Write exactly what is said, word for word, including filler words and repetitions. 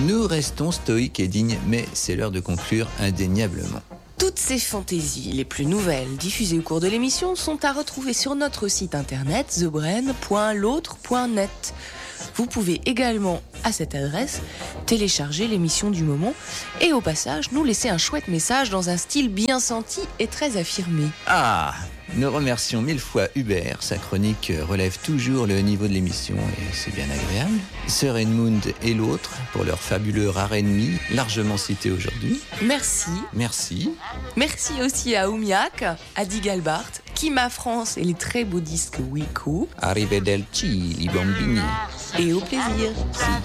Nous restons stoïques et dignes, mais c'est l'heure de conclure indéniablement. Toutes ces fantaisies, les plus nouvelles, diffusées au cours de l'émission, sont à retrouver sur notre site internet the brain point l'autre point net. Vous pouvez également, à cette adresse, télécharger l'émission du moment et au passage, nous laisser un chouette message dans un style bien senti et très affirmé. Ah, nous remercions mille fois Hubert. Sa chronique relève toujours le niveau de l'émission et c'est bien agréable. Sœur Edmund et l'autre pour leur fabuleux rare ennemi, largement cité aujourd'hui. Merci. Merci. Merci aussi à Oumiak, à Di Galbart, Kima France et les très beaux disques Wilco. Arrivederci, li bambini. Et au plaisir. Si.